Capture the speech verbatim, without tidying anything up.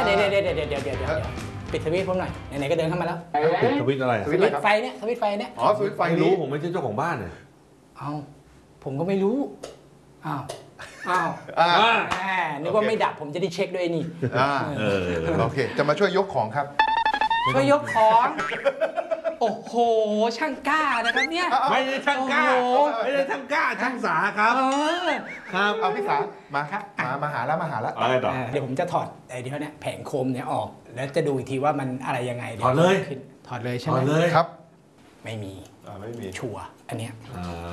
เดี๋ยวเดี๋ยวเดี๋ยวเดี๋ยวเดี๋ยวเดี๋ยวปิดสวิตช์ผมหน่อยไหนๆก็เดินเข้ามาแล้วปิดสวิตช์อะไรสวิตช์ไฟเนี่ยสวิตช์ไฟเนี่ยอ๋อสวิตช์ไฟไม่รู้ผมไม่ใช่เจ้าของบ้านเนี่ยเอาผมก็ไม่รู้อ้าวอ้าวนึกว่าไม่ดับผมจะได้เช็คด้วยนี่โอเคจะมาช่วยยกของครับช่วยยกของโอ้โหช่างกล้านะครับเนี่ยไม่ใช่ช่างกล้าไม่ใช่ช่างกล้าช่างสาครับครับเอาพี่สามาครับมามาหาแล้วมาหาแล้วอะไรต่อเดี๋ยวผมจะถอดไอ้ที่เขาเนี่ยแผงโคมเนี่ยออกแล้วจะดูอีกทีว่ามันอะไรยังไงถอดเลยถอดเลยใช่ไหมถอดเลยครับไม่มีไม่มีชัวร์อันเนี้ย